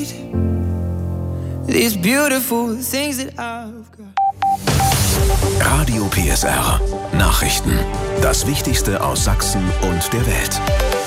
need these beautiful things that I've got. Radio PSR Nachrichten. Das Wichtigste aus Sachsen und der Welt.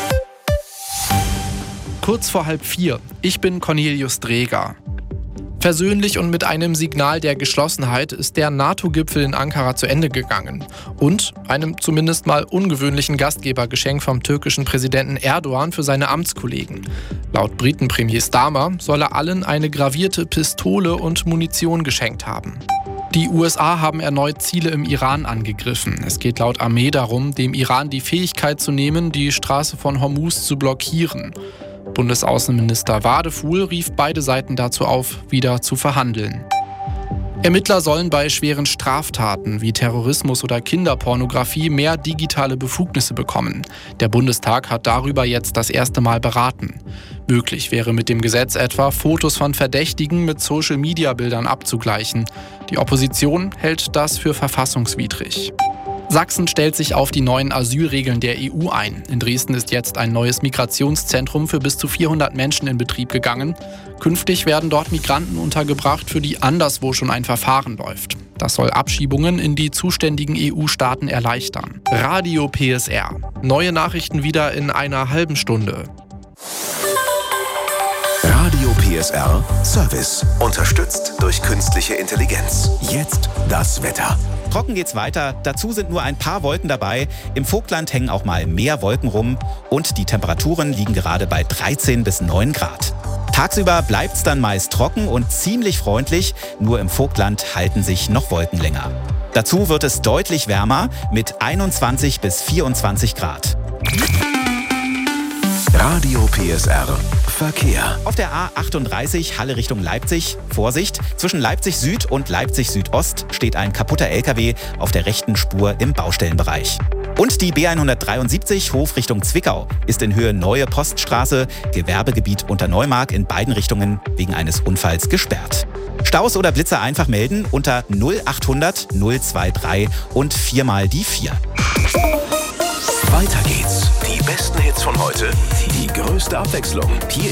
Kurz vor 3:30. Ich bin Cornelius Dreger. Versöhnlich und mit einem Signal der Geschlossenheit ist der NATO-Gipfel in Ankara zu Ende gegangen. Und einem zumindest mal ungewöhnlichen Gastgebergeschenk vom türkischen Präsidenten Erdogan für seine Amtskollegen. Laut Britenpremier Starmer soll er allen eine gravierte Pistole und Munition geschenkt haben. Die USA haben erneut Ziele im Iran angegriffen. Es geht laut Armee darum, dem Iran die Fähigkeit zu nehmen, die Straße von Hormuz zu blockieren. Bundesaußenminister Wadefuhl rief beide Seiten dazu auf, wieder zu verhandeln. Ermittler sollen bei schweren Straftaten wie Terrorismus oder Kinderpornografie mehr digitale Befugnisse bekommen. Der Bundestag hat darüber jetzt das erste Mal beraten. Möglich wäre mit dem Gesetz etwa, Fotos von Verdächtigen mit Social-Media-Bildern abzugleichen. Die Opposition hält das für verfassungswidrig. Sachsen stellt sich auf die neuen Asylregeln der EU ein. In Dresden ist jetzt ein neues Migrationszentrum für bis zu 400 Menschen in Betrieb gegangen. Künftig werden dort Migranten untergebracht, für die anderswo schon ein Verfahren läuft. Das soll Abschiebungen in die zuständigen EU-Staaten erleichtern. Radio PSR. Neue Nachrichten wieder in einer halben Stunde. Radio PSR Service. Unterstützt durch künstliche Intelligenz. Jetzt das Wetter. Trocken geht's weiter, dazu sind nur ein paar Wolken dabei. Im Vogtland hängen auch mal mehr Wolken rum und die Temperaturen liegen gerade bei 13 bis 9 Grad. Tagsüber bleibt's dann meist trocken und ziemlich freundlich, nur im Vogtland halten sich noch Wolken länger. Dazu wird es deutlich wärmer mit 21 bis 24 Grad. Radio PSR Verkehr. Auf der A38 Halle Richtung Leipzig. Vorsicht, zwischen Leipzig Süd und Leipzig Südost steht ein kaputter LKW auf der rechten Spur im Baustellenbereich. Und die B173 Hof Richtung Zwickau ist in Höhe Neue Poststraße, Gewerbegebiet Unterneumark in beiden Richtungen wegen eines Unfalls gesperrt. Staus oder Blitzer einfach melden unter 0800 023 und 4 mal die 4. Weiter geht's. Die besten Hits von heute, die größte Abwechslung. Hier